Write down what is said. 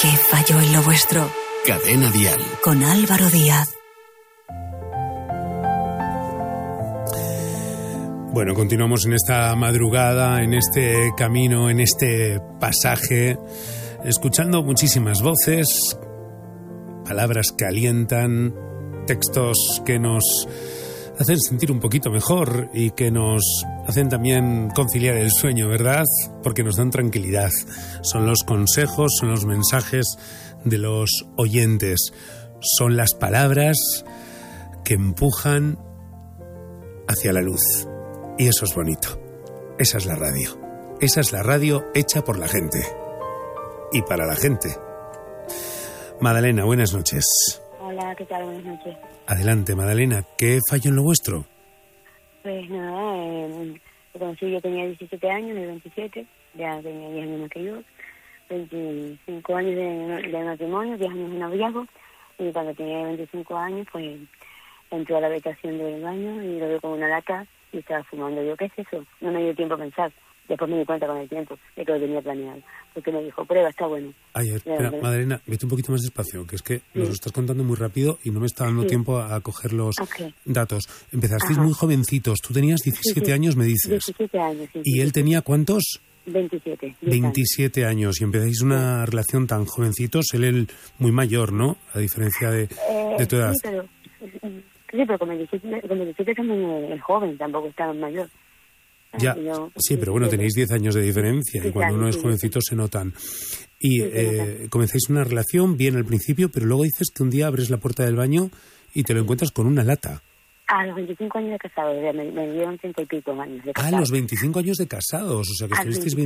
¿Qué falló en lo vuestro? Cadena Dial. Con Álvaro Díaz. Bueno, continuamos en esta madrugada, en este camino, en este pasaje, escuchando muchísimas voces, palabras que alientan, textos que nos hacen sentir un poquito mejor y que nos hacen también conciliar el sueño, ¿verdad? Porque nos dan tranquilidad. Son los consejos, son los mensajes de los oyentes. Son las palabras que empujan hacia la luz. Y eso es bonito. Esa es la radio. Esa es la radio hecha por la gente. Y para la gente. Madalena, buenas noches. Hola, ¿qué tal? Buenas noches. Adelante, Madalena. ¿Qué falló en lo vuestro? Pues nada, lo conocí, yo tenía 17 años, de 27, ya tenía 10 años más que yo, 25 años de matrimonio, 10 años de noviazgo, y cuando tenía 25 años, pues entró a la habitación del baño y lo vio con una lata y estaba fumando. Yo, ¿qué es eso? No me dio tiempo a pensar. Después me di cuenta con el tiempo de que lo tenía planeado. Porque me dijo, prueba, está bueno. Ay, espera, Madalena, vete un poquito más despacio, que es que nos lo estás contando muy rápido y no me está dando tiempo a coger los datos. Empezasteis muy jovencitos. Tú tenías 17 años, me dices. 17 años, sí. ¿Y él tenía cuántos? 27. 27 años. Y empezáis una relación tan jovencitos. Él muy mayor, ¿no? A diferencia de tu edad. Sí, pero como 17 también es joven, tampoco está mayor. Ya, sí, pero bueno, tenéis 10 años de diferencia y cuando uno es jovencito se notan. Y comenzáis una relación bien al principio, pero luego dices que un día abres la puerta del baño y te lo encuentras con una lata. A los 25 años de casados, me dieron 30 y pico años de casados. A los 25 años de casados, o sea que estuvisteis